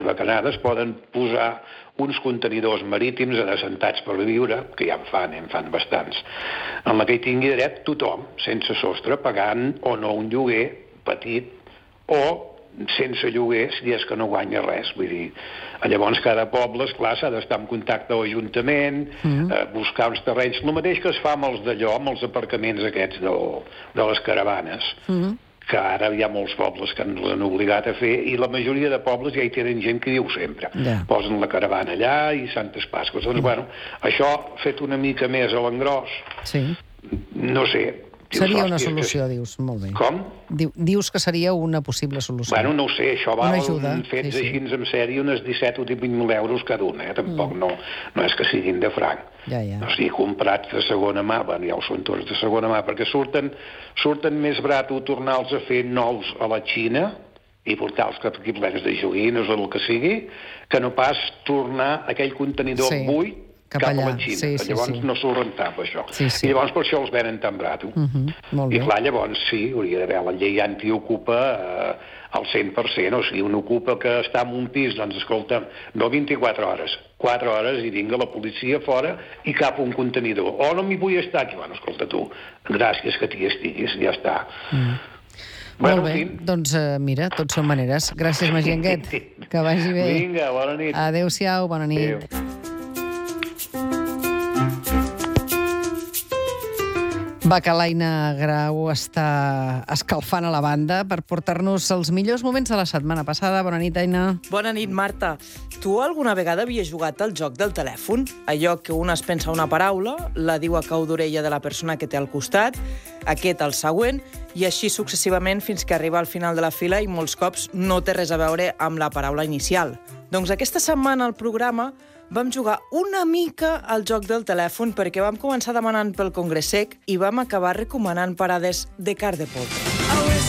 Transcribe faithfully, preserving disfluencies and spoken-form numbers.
bacanades poden posar uns contenidors marítims adassentats per viure, que ja en fan, en fan bastants, en la que hi tingui dret tothom, sense sostre, pagant o no un lloguer petit o sense lloguer si és que no guanya res. Vull dir, llavors cada poble, esclar, s'ha d'estar en contacte amb l'Ajuntament, mm. eh, buscar uns terrenys, el mateix que es fa amb els d'allò, amb els aparcaments aquests de, de les caravanes, mm. que ara hi ha molts pobles que ens l'han obligat a fer, i la majoria de pobles ja hi tenen gent que diu sempre. Yeah. Posen la caravana allà i Santes Pasques. Doncs, mm. bueno, això fet una mica més a l'engròs, sí. no sé... Dius, seria una solució, que... dius, molt bé. Com? Diu, dius que seria una possible solució. Bueno, no ho sé, això val, fets sí, sí. així en sèrie, unes disset o divuit mil euros cada una, eh? Tampoc mm. no, no és que siguin de franc. Ja, ja. O sigui, comprats de segona mà, bueno, ja ho són tots de segona mà, perquè surten, surten més barat tornar-los a fer nous a la Xina i portar-los cap aquí plens de joguines o el que sigui, que no pas tornar aquell contenidor sí. buit cap, cap a la Xina, sí, sí, llavors sí. no surt rentable això. Sí, sí. I llavors per això els venen tan barat. Uh -huh. Molt I clar, llavors sí, hauria d'haver la llei antiocupa eh, al cent per cent, o sigui, un ocupa que està en un pis, doncs escolta, no vint-i-quatre hores, quatre hores i vinga la policia fora i cap un contenidor. O no m'hi vull estar aquí, bueno, escolta tu, gràcies que t'hi estiguis, ja està. Mm. Bueno, molt bé, fin. doncs uh, mira, tot són maneres. Gràcies, Magí Anguet, que vagi bé. Vinga, bona nit. Adéu-siau, bona nit. Adéu. Bacalaina Grau està escalfant a la banda per portar-nos els millors moments de la setmana passada. Bona nit, Aina. Bona nit, Marta. Tu alguna vegada havies jugat al joc del telèfon? Allò que un es pensa una paraula, la diu a cau d'orella de la persona que té al costat, aquest el següent, i així successivament fins que arriba al final de la fila i molts cops no té res a veure amb la paraula inicial. Doncs aquesta setmana al programa vam jugar una mica al joc del telèfon perquè vam començar demanant pel Congressec i vam acabar recomanant parades de car de poltre.